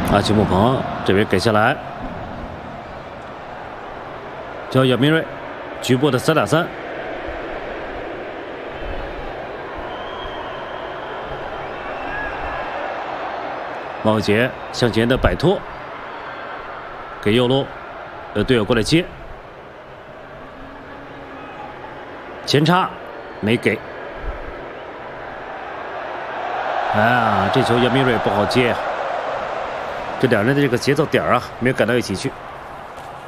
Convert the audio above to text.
啊，邱木鹏这边给下来，叫姚明睿，局部的3打3。王伟杰向前的摆脱，给右路，队友过来接，前插没给。啊，这球姚明睿不好接啊，这两人的这个节奏点啊，没有赶到一起去。